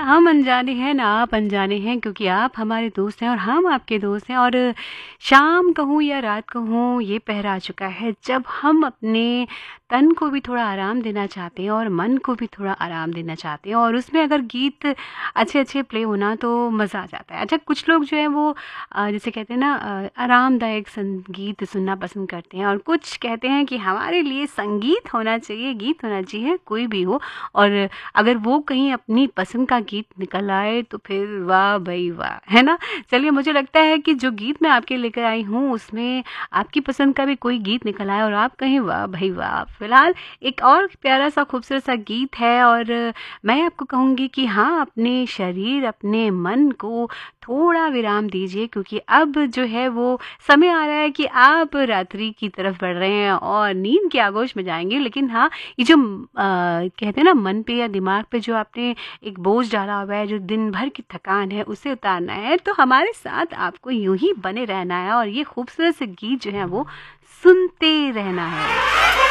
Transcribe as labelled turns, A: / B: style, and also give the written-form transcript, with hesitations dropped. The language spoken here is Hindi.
A: ना हम अनजाने हैं ना आप अनजाने हैं, क्योंकि आप हमारे दोस्त हैं और हम आपके दोस्त हैं। और शाम कहूँ या रात कहूँ, ये पहर आ चुका है जब हम अपने तन को भी थोड़ा आराम देना चाहते हैं और मन को भी थोड़ा आराम देना चाहते हैं, और उसमें अगर गीत अच्छे अच्छे प्ले होना तो मज़ा आ जाता है। अच्छा, कुछ लोग जो है वो जैसे कहते हैं ना आरामदायक संगीत सुनना पसंद करते हैं, और कुछ कहते हैं कि हमारे लिए संगीत होना चाहिए, गीत होना चाहिए, कोई भी हो। और अगर वो कहीं अपनी पसंद का गीत निकल आए तो फिर वाह भाई वाह, है ना। चलिए, मुझे लगता है कि जो गीत मैं आपके लेकर आई हूँ उसमें आपकी पसंद का भी कोई गीत निकल आए और आप कहें वाह भाई वाह। फिलहाल एक और प्यारा सा खूबसूरत सा गीत है, और मैं आपको कहूँगी कि हाँ, अपने शरीर अपने मन को थोड़ा विराम दीजिए, क्योंकि अब जो है वो समय आ रहा है कि आप रात्रि की तरफ बढ़ रहे हैं और नींद के आगोश में जाएंगे। लेकिन हाँ, ये जो कहते हैं ना मन पे या दिमाग पे जो आपने एक बोझ डाला हुआ है, जो दिन भर की थकान है, उसे उतारना है, तो हमारे साथ आपको यूं ही बने रहना है और ये खूबसूरत से गीत जो है वो सुनते रहना है।